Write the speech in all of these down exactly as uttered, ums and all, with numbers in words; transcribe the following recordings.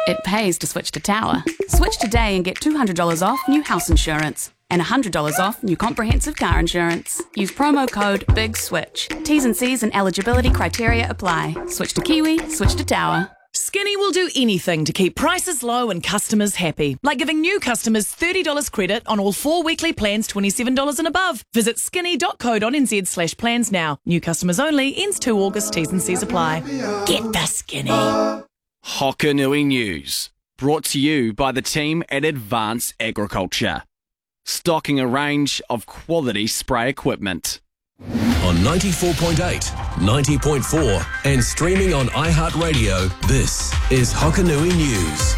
It pays to switch to Tower. Switch today and get two hundred dollars off new house insurance and one hundred dollars off new comprehensive car insurance. Use promo code BIGSWITCH. T's and C's and eligibility criteria apply. Switch to Kiwi, switch to Tower. Skinny will do anything to keep prices low and customers happy, like giving new customers thirty dollars credit on all four weekly plans twenty-seven dollars and above. Visit skinny dot co dot n z slash plans now. New customers only, ends two August, T's and C's apply. Get the Skinny. Hokanui News, brought to you by the team at Advance Agriculture, stocking a range of quality spray equipment. On ninety-four point eight, ninety point four and streaming on iHeartRadio, this is Hokanui News.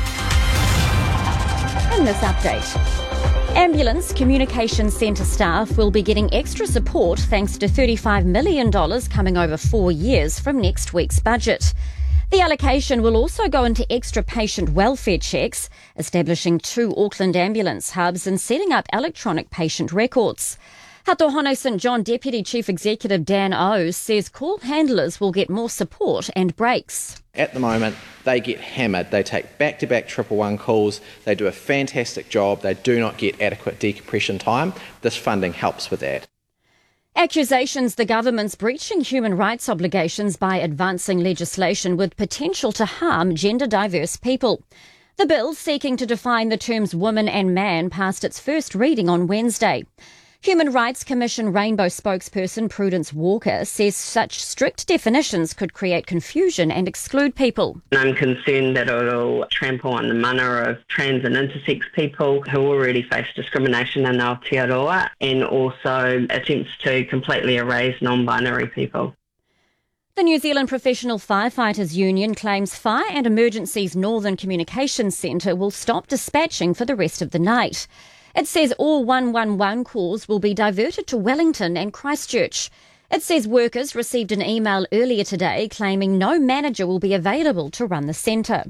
In this update, Ambulance Communications Centre staff will be getting extra support thanks to thirty-five million dollars coming over four years from next week's budget. The allocation will also go into extra patient welfare checks, establishing two Auckland ambulance hubs and setting up electronic patient records. Hatohano St John Deputy Chief Executive Dan O says call handlers will get more support and breaks. At the moment, they get hammered. They take back-to-back triple one calls. They do a fantastic job. They do not get adequate decompression time. This funding helps with that. Accusations the government's breaching human rights obligations by advancing legislation with potential to harm gender-diverse people. The bill seeking to define the terms woman and man passed its first reading on Wednesday. Human Rights Commission Rainbow spokesperson Prudence Walker says such strict definitions could create confusion and exclude people. I'm concerned that it'll trample on the mana of trans and intersex people who already face discrimination in Aotearoa, and also attempts to completely erase non-binary people. The New Zealand Professional Firefighters Union claims Fire and Emergencies Northern Communications Centre will stop dispatching for the rest of the night. It says all one one one calls will be diverted to Wellington and Christchurch. It says workers received an email earlier today claiming no manager will be available to run the centre.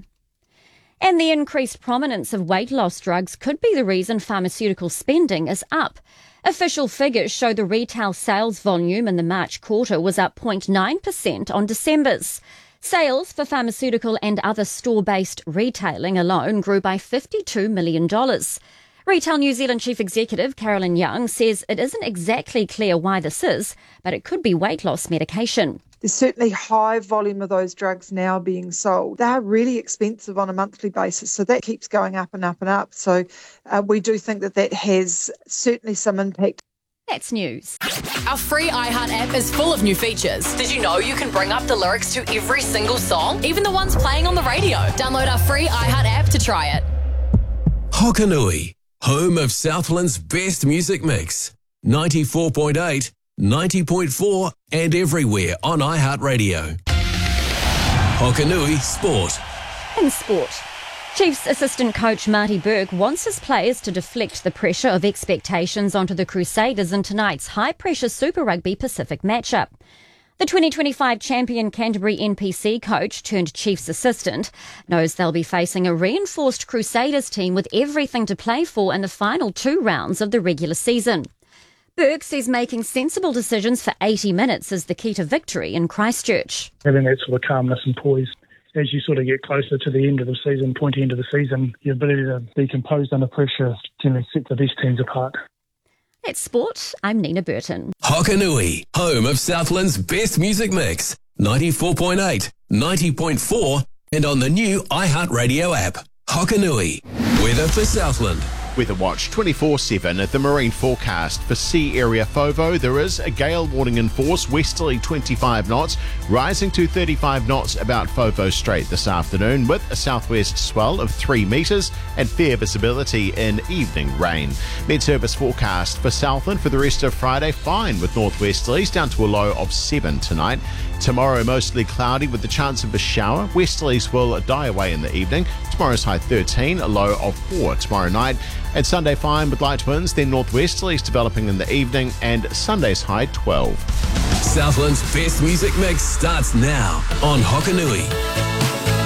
And the increased prominence of weight loss drugs could be the reason pharmaceutical spending is up. Official figures show the retail sales volume in the March quarter was up zero point nine percent on December's. Sales for pharmaceutical and other store-based retailing alone grew by fifty-two million dollars. Retail New Zealand Chief Executive Carolyn Young says it isn't exactly clear why this is, but it could be weight loss medication. There's certainly high volume of those drugs now being sold. They're really expensive on a monthly basis, so that keeps going up and up and up. So uh, we do think that that has certainly some impact. That's news. Our free iHeart app is full of new features. Did you know you can bring up the lyrics to every single song, even the ones playing on the radio? Download our free iHeart app to try it. Hokanui, home of Southland's best music mix. ninety-four point eight, ninety point four and everywhere on iHeartRadio. Hokanui Sport. In sport, Chiefs assistant coach Marty Burke wants his players to deflect the pressure of expectations onto the Crusaders in tonight's high-pressure Super Rugby Pacific matchup. The twenty twenty-five champion Canterbury N P C coach turned Chiefs assistant knows they'll be facing a reinforced Crusaders team with everything to play for in the final two rounds of the regular season. Burke says making sensible decisions for eighty minutes is the key to victory in Christchurch. Having that sort of calmness and poise as you sort of get closer to the end of the season, pointy end of the season, your ability to be composed under pressure generally sets the best teams apart. That's sport. I'm Nina Burton. Hokanui, home of Southland's best music mix. ninety-four point eight, ninety point four and on the new iHeartRadio app. Hokanui, weather for Southland. Weather Watch twenty-four seven at the marine forecast. For sea area FOVO, there is a gale warning in force, westerly twenty-five knots, rising to thirty-five knots about FOVO Strait this afternoon, with a southwest swell of three metres and fair visibility in evening rain. Met Service forecast for Southland for the rest of Friday, fine with northwesterlies down to a low of seven tonight. Tomorrow mostly cloudy with the chance of a shower. Westerlies will die away in the evening. Tomorrow's high thirteen, a low of four tomorrow night. And Sunday fine with light winds, then northwesterlies developing in the evening, and Sunday's high twelve. Southland's best music mix starts now on Hokanui.